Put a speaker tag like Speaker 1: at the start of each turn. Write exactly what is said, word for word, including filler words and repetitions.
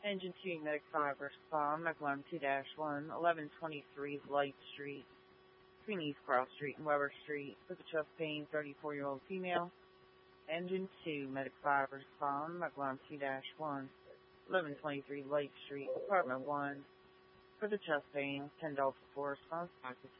Speaker 1: Engine two, Medic five, respond, McLaren two dash one, eleven twenty-three Light Street, between East Cross Street and Weber Street, with a chest pain, thirty-four-year-old female. Engine two, Medic five, respond, McLaren two dash one, eleven twenty-three Light Street, Apartment one, for the chest pain, ten Delta four, response back to